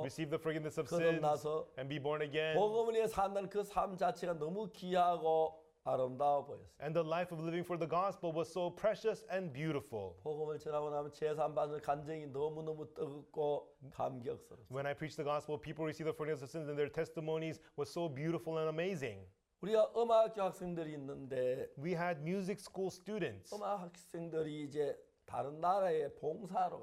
receive the forgiveness of 거듭나서 sins, and be born again. 복음을 위해 산다는 그 삶 자체가 너무 귀하고 아름다워 보였어요. And the life of living for the gospel was so precious and beautiful. 복음을 전하고 나면 제삼받는 간증이 너무너무 뜨겁고 감격스러웠어요. When I preached the gospel, people received the forgiveness of sins, and their testimonies was so beautiful and amazing. 우리가 음악학교 학생들이 있는데 We had music school students. 음악 학생들이 이제 다른 나라에 봉사하러